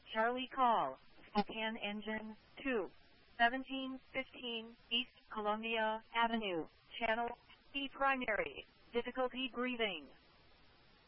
Charlie call, Spokane engine 2, 1715 East Columbia Avenue, channel, E primary, difficulty breathing.